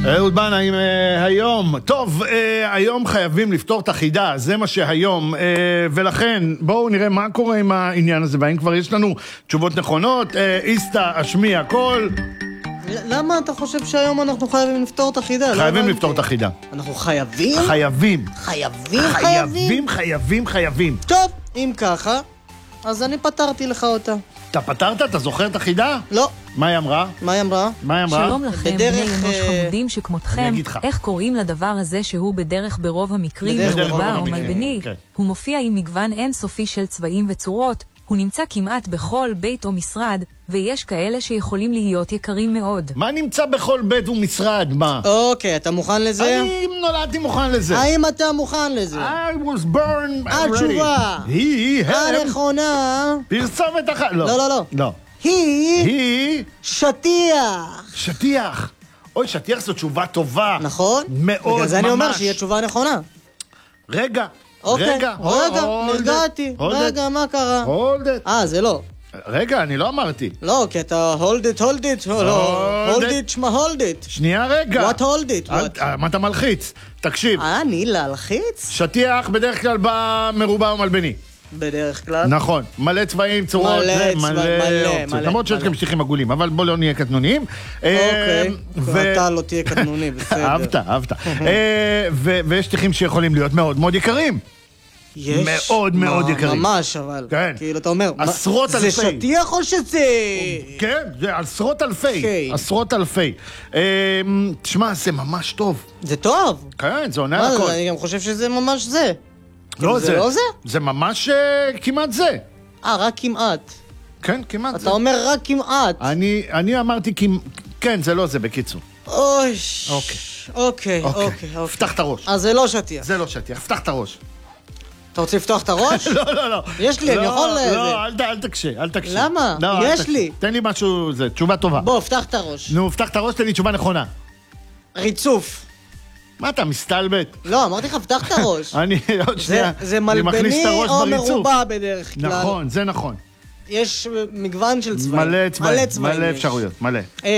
אהוד בנאי היום. טוב, היום חייבים לפתור את החידה, זה מה שהיום, ולכן בואו נראה מה קורה עם העניין הזה, והאם כבר יש לנו תשובות נכונות. איסטה, אשמי, הכל. למה אתה חושב שהיום אנחנו חייבים לפתור את החידה? חייבים לפתור את החידה. אנחנו חייבים? חייבים. חייבים? חייבים. טוב, אם ככה, אז אני פתרתי לך אותה. אתה פתרת? אתה זוכר את החידה? לא. מה היא אמרה? שלום לכם, בני אנוש חמודים שכמותכם, איתך. איך קוראים לדבר הזה שהוא בדרך ברוב המקרים מרובע או מלבני? כן. הוא מופיע עם מגוון אינסופי של צבעים וצורות, הוא נמצא כמעט בכל בית או משרד, ויש כאלה שיכולים להיות יקרים מאוד. מה נמצא בכל בית ומשרד? מה? אוקיי, אתה מוכן לזה? אני נולדתי מוכן לזה. האם אתה מוכן לזה? I was born ready. התשובה הנכונה פרסומת אחת. לא. היא שטיח. שטיח. אוי, שטיח זו תשובה טובה. נכון? מאוד, בגלל זה אני אומר ממש. שהיא התשובה הנכונה. רגע, רגע, hold נרגעתי. it. רגע, מה קרה? hold it. זה לא. רגע, אני לא אמרתי. לא, כי אתה hold it. לא, hold it, שמה hold it. שנייה רגע. What hold it? What? מה אתה מלחיץ? תקשיב, אני להלחיץ? שטיח בדרך כלל בא מרובע ומלבני. בדרך כלל. נכון, מלא צבעים, צורות, מלא, אופציות. למרות שיש גם שטיחים עגולים, אבל בוא לא נהיה קטנוניים. אוקיי, אתה לא תהיה קטנוני, בסדר. אהבת. ויש שטיחים שיכולים להיות מאוד מאוד יקרים. יש. מאוד מאוד יקרים. ממש, אבל. כן. כאילו, אתה אומר, עשרות אלפי. זה שטיח או שזה... כן, זה עשרות אלפי. אוקיי. עשרות אלפי. תשמע, זה ממש טוב. זה טוב. כן, זה עונה הכל. אני גם חושב שזה ממש זה. לא, זה לא זה? זה ממש כמעט זה. רק כמעט. כן, כמעט זה. אתה אומר רק כמעט. אני אמרתי כן, זה לא זה, בקיצור. אוי. אוקיי. אוקיי. פתח את הראש. אז זה לא שטיח. זה לא שטיח, פתח את הראש. אתה רוצה לפתוח את הראש? לא. יש לי, אני יכול... לא, אל תקשה. למה? יש לי. תן לי משהו, זה תשובה טובה. בוא, פתח את הראש. נו, פתח את הראש, תן לי תשובה נכונה. ריצוף. מה אתה, מסתלבט? לא, אמרתי לך, פתח את הראש. אני עוד שנייה, זה מלבני או מרובע בדרך כלל. נכון, זה נכון. יש מגוון של צבעים. מלא אפשרויות, מלא.